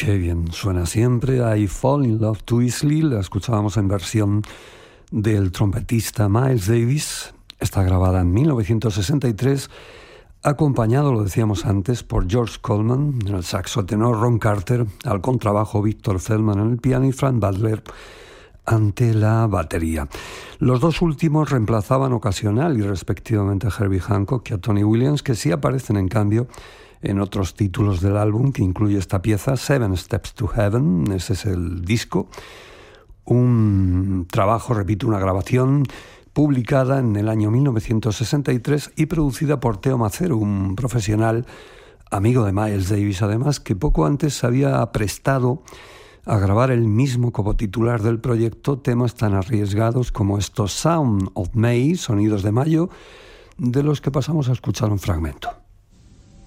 Qué bien suena siempre. I Fall in Love Too Easily. La escuchábamos en versión del trompetista Miles Davis. Está grabada en 1963, acompañado, lo decíamos antes, por George Coleman en el saxo tenor, Ron Carter al contrabajo, Victor Feldman en el piano y Frank Butler ante la batería. Los dos últimos reemplazaban ocasional y respectivamente a Herbie Hancock y a Tony Williams, que sí aparecen en cambio en otros títulos del álbum que incluye esta pieza, Seven Steps to Heaven. Ese es el disco, un trabajo, repito, una grabación publicada en el año 1963 y producida por Theo Macero, un profesional amigo de Miles Davis, además, que poco antes se había prestado a grabar él mismo como titular del proyecto temas tan arriesgados como estos Sound of May, Sonidos de Mayo, de los que pasamos a escuchar un fragmento.